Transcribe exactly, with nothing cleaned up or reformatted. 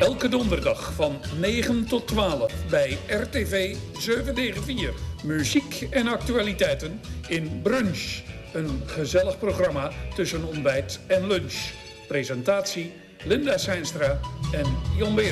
Elke donderdag van negen tot twaalf bij R T V zevenhonderdvier. Muziek en actualiteiten in Brunch. Een gezellig programma tussen ontbijt en lunch. Presentatie Linda Seinstra en Jon Beer.